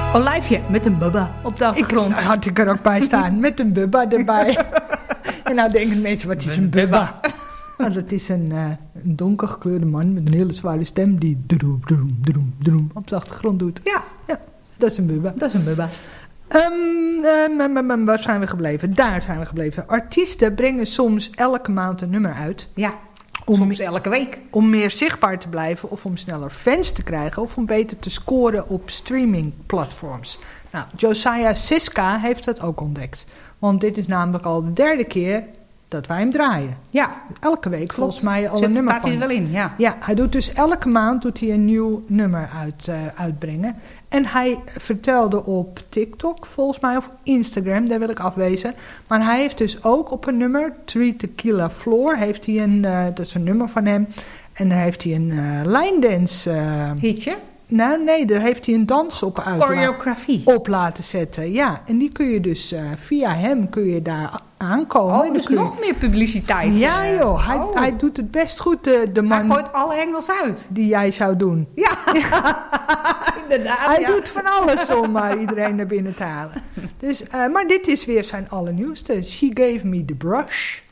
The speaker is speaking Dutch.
Olijfje met een bubba op de achtergrond. Had ik er ook bij staan, met een bubba erbij. En nou denken mensen, wat is een bubba? Nou, dat is een donkergekleurde man met een hele zware stem die droem op de achtergrond doet. Ja, dat is een bubba. Dat is een bubba. Waar zijn we gebleven? Daar zijn we gebleven. Artiesten brengen soms elke maand een nummer uit. Ja, soms elke week. Om meer zichtbaar te blijven of om sneller fans te krijgen of om beter te scoren op streamingplatforms. Nou, Josiah Siska heeft dat ook ontdekt. Want dit is namelijk al de 3e keer dat wij hem draaien. Ja, elke week volgens mij al een nummer van. Staat hij er wel in, ja. Ja, hij doet dus elke maand een nieuw nummer uitbrengen. En hij vertelde op TikTok volgens mij of Instagram, daar wil ik afwezen. Maar hij heeft dus ook op een nummer, 3 Tequila Floor, heeft hij dat is een nummer van hem. En daar heeft hij een line dance hitje. Nou, nee, daar heeft hij een dans op choreografie op laten zetten. Ja, en die kun je dus via hem kun je daar aankomen. Oh, dus nog meer publiciteit. Ja joh, hij doet het best goed, de man. Hij gooit alle Engels uit. Die jij zou doen. Ja, inderdaad. Hij doet van alles om iedereen naar binnen te halen. Dus, maar dit is weer zijn allernieuwste. She Gave Me The Brush.